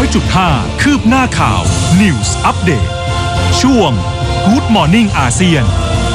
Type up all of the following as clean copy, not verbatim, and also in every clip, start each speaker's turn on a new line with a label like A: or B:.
A: 100.5 คืบหน้าข่าว News Update ช่วง Good Morning อาเซียน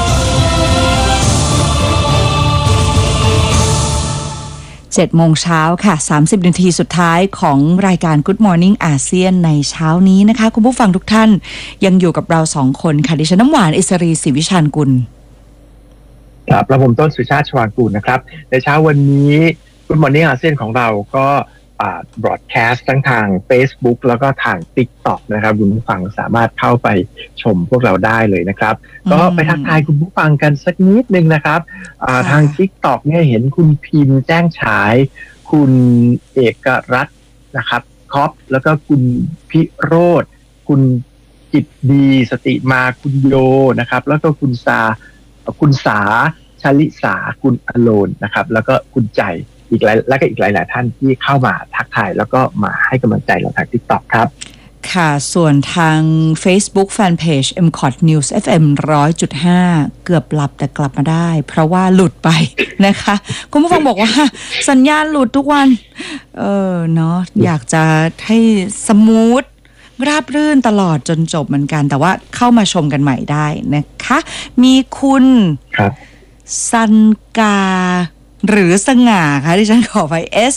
B: 7 โมงเช้าค่ะ30 นาทีสุดท้ายของรายการ Good Morning อาเซียนในเช้านี้นะคะคุณผู้ฟังทุกท่านยังอยู่กับเรา2 คนค่ะดิฉันน้ำหวานอิสรีศรีวิชาญกุล
C: ครับและผมต้นสุชาติชวางกูลนะครับในเช้าวันนี้ Good Morning อาเซียนของเราก็บรอดแคสต์ทั้งทาง Facebook แล้วก็ทาง TikTok นะครับคุณผู้ฟังสามารถเข้าไปชมพวกเราได้เลยนะครับก็ไปทักทายคุณผู้ฟังกันสักนิดนึงนะครับทาง TikTok เนี่ยเห็นคุณพิมพ์แจ้งฉายคุณเอกรัตน์นะครับคอปแล้วก็คุณพิโรธคุณจิตดีสติมาคุณโยนะครับแล้วก็คุณสาชลิสาคุณอโลนนะครับแล้วก็คุณใจอีกหลายท่านที่เข้ามาทักทายแล้วก็มาให้กำลังใจเราทาง TikTok ครับ
B: ค่ะส่วนทาง Facebook Fanpage MCOT News FM 100.5 เกือบหลับแต่กลับมาได้เพราะว่าหลุดไปนะคะคุณผู้ฟังบอกว่าสัญญาณหลุดทุกวันเนาะอยากจะให้สมูทราบรื่นตลอดจนจบเหมือนกันแต่ว่าเข้ามาชมกันใหม่ได้นะคะมีคุณสันกาหรือสง่าค่ะที่ฉันขอไป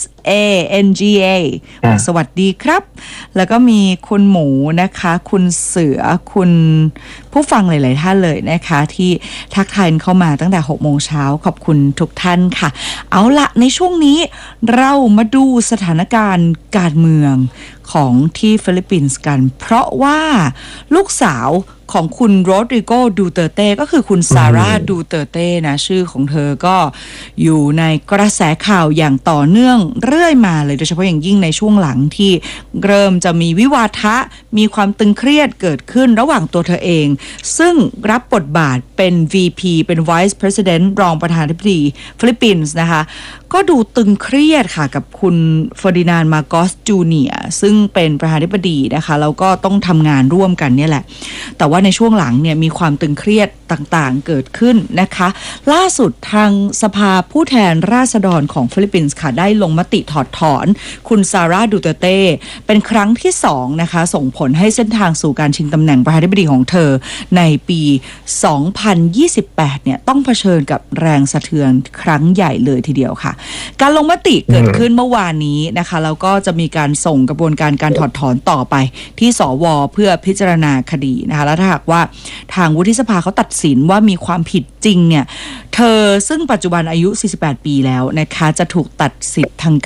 B: SANGA สวัสดีครับแล้วก็มีคุณหมูนะคะคุณเสือคุณผู้ฟังหลายๆท่านเลยนะคะที่ทักทายเข้ามาตั้งแต่ 6 โมงเช้าขอบคุณทุกท่านค่ะเอาละในช่วงนี้เรามาดูสถานการณ์การเมืองของที่ฟิลิปปินส์กันเพราะว่าลูกสาวของคุณโรดริโกดูเตอร์เต้ก็คือคุณซาร่าดูเตอร์เต้นะชื่อของเธอก็อยู่ในกระแสข่าวอย่างต่อเนื่องเรื่อยมาเลยโดยเฉพาะอย่างยิ่งในช่วงหลังที่เริ่มจะมีวิวาทะมีความตึงเครียดเกิดขึ้นระหว่างตัวเธอเองซึ่งรับบทบาทเป็น VP เป็น Vice President รองประธานาธิบดีฟิลิปปินส์นะคะก็ดูตึงเครียดค่ะกับคุณเฟอร์ดินานด์ มาโกส จูเนียร์ซึ่งเป็นประธานาธิบดีนะคะแล้วก็ต้องทำงานร่วมกันเนี่ยแหละแต่ว่าในช่วงหลังเนี่ยมีความตึงเครียดต่างๆเกิดขึ้นนะคะล่าสุดทางสภาผู้แทนราษฎรของฟิลิปปินส์ค่ะได้ลงมติถอดถอนคุณซาร่าดูเตอร์เต้เป็นครั้งที่2นะคะส่งผลให้เส้นทางสู่การชิงตำแหน่งประธานาธิบดีของเธอในปี 2028 เนี่ยต้องเผชิญกับแรงสะเทือนครั้งใหญ่เลยทีเดียวค่ะการลงมติเกิดขึ้นเมื่อวานนี้นะคะแล้วก็จะมีการส่งกระบวนการถอดถอนต่อไปที่สว.เพื่อพิจารณาคดีนะคะแล้วถ้าหากว่าทางวุฒิสภาเขาตัดสินว่ามีความผิดจริงเนี่ยเธอซึ่งปัจจุบันอายุ 48 ปีแล้วนะคะจะถูกตัดสิทธิ์ทาง